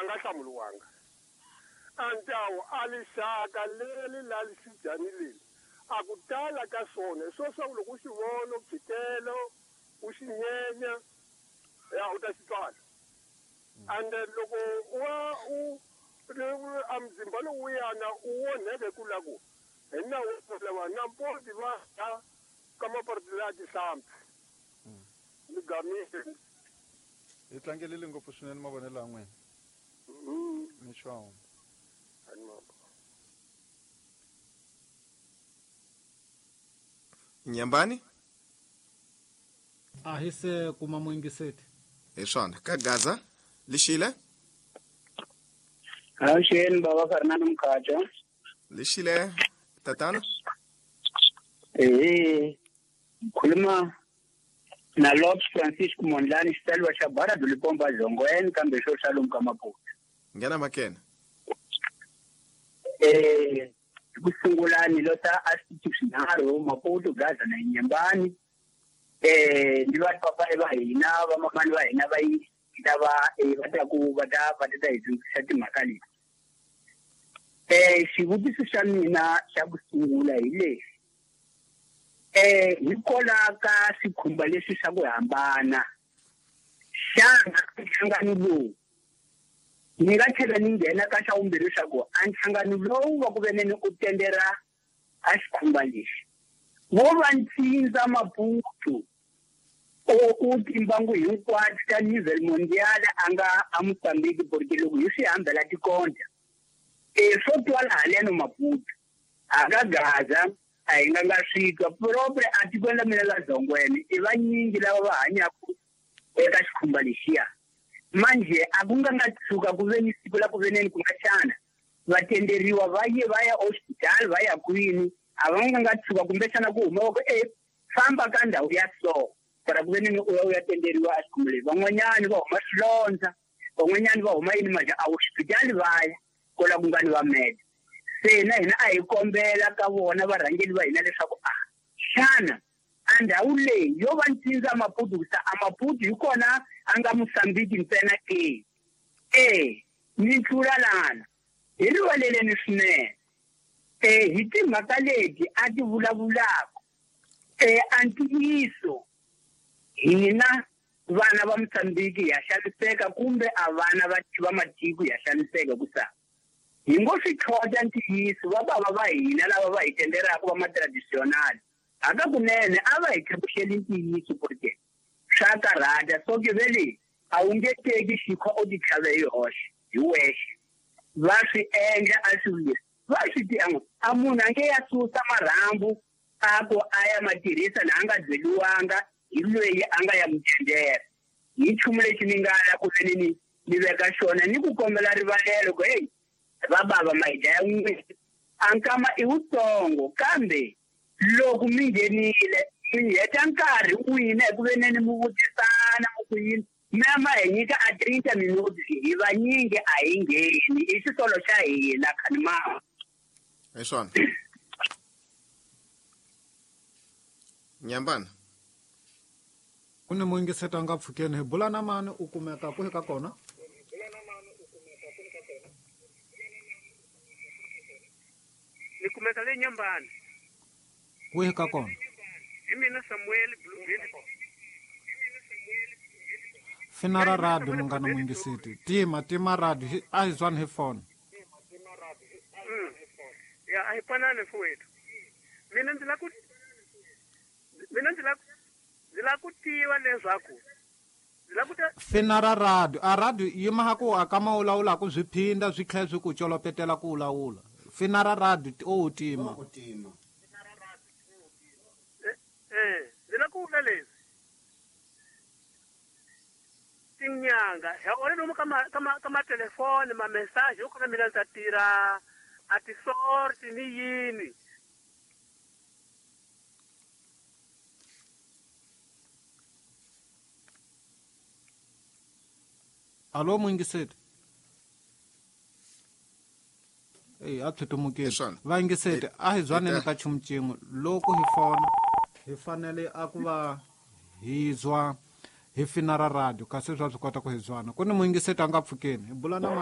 nga hlamuriwanga antawu alixaka leri lalisijanilile a ku tala ka swona sweswo loko u xi vona bjitelo u xi nyenya ya u ta xi twala and loko a mzimba lowuyana u onheke kula ku hi nawu lewa na mpoti va ya ka mapariti laya tihlampfi ni gamile hi tlangelile ngopfu swinene mavonelo ya n'wina mi xwawu Nyambani? A hi se kuma muingiseti. Hi swona ka Gaza lixile? Hawuxeni baba Fernando Mkhatsho. Lixile tatana? Khuluma na Lobs Francisco Mondlani xitaliwa xa bara Dulipomba Zongweni kambe xo Shalom Kamaputa. Ngena makena. Ku sungula ni lota institutional Maputo Gaza na Nyambani. Ndi va papa va hina va mamani va hina va yi va ta ku va ta hi tsundzuxa timhaka leti. Xivutiso xa mina xa ku sungula hi lexi. Hikola ka swikhumba leswi swa ku hambana. Xana nhlangano lowu ni nga tlhela ni nghena ka xa vumbirhi swa ku a nhlangano lowu va ku veneni u tendera a xikhumba lexi. Wo va ntsindza Maputo u timbangu hinkwato ta level mondial a Mozambique porque loko hi swi hambela tikonta swo twala haleno Maputo aka Gaza a hi nga swika proprio a tikweni la mina la Zongweni i vanyingi lava va hanyaka eka xikhumba lexiya manje a ku nga tshuka ku veni siku la ku veneni ku nga xana vatenderiwa va ya hospital va ya kwini a va nga tshuka kumbe xana ku huma ku famba ka ndhawu ya so para ku veneni u ya tenderiwa a xikhumba lexi van'wanyani va huma swilondza van'wanyani va huma yini manje a hospital va ya kola ku nga ni va med se na hina a hi kombela ka vona varhangeli va hina leswaku xana a ndhawu leyi yo va ntsindza Maputo kusa a Maputo hi kona a nga Mozambique ntsena ni tlula lana hi rivaleleni swinene hi timhaka leti a ti vulavulaka a ntiyiso hina vana va Mozambique ya xaniseka kumbe a vana va matiko ya xaniseka kusa hi ngo swi tlhota ntiyiso va bava va hina lava va hi tenderaka va matraditional aka kunene a va hi tlhavuxeli ntiyiso porque swa karhata so ke vele a wu nge teki xikho u ti tlhave hi hoxe hi wexe va swi endla a swi va swi tiangu a munhu a nge ya susa marhambu a ku a ya matirhisa na a nga byeliwanga hi loyi a nga ya mutendera hi nchumu lexi ni nga ya ku veni ni veka xona ni ku kombela rivalelo ku va bava mayida ya n'wina a nkama i wutsongo kambe loko mi nghenile mi heta nkarhi wina hi ku veneni mi vutisana ku yini mama hi nyika a 30 minuti hi vanyingi a hi ngheni i xisolo xa hina khani mama Hi swona Nyambana Ku ni muingiseti a nga pfukeni hi bula na mani u kumeka ku ka kona ni kumeka le Nyambani ku ka kona hi mina Samuel Bluefield Finara radio mungana muingiseti tima radio a hi zwani hi phone ya a hi panane fuwetu mina ndzi la ku tiva leswaku Finara radio a radio yi maha ku aka maulawula ku byi phinda byi tlhela byi ku colopetela ku ulawula Finara radio o tima ndzi la ku vula leswi tinyanga ya ore lomu ka matelefoni ma-message yo kona mina ndzi ta tirha a ti-sort ni yini alo muingiseti a tshutumukile va yingiseti a hi zwaneni ka chumu chin'we loko hi fona hi fanele a ku va hi zwa hi Finara radio kasi swa swi kota ku hi zwana ku ni muingiseti a nga pfukeni hi bula na